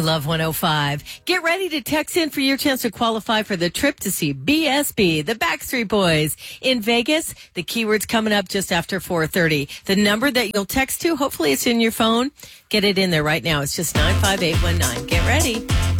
Love 105. Get ready to text in for your chance to qualify for the trip to see BSB, the Backstreet Boys, in Vegas. The keyword's coming up just after 4:30. The number that you'll text to, hopefully it's in your phone. Get it in there right now. It's just 95819. Get ready.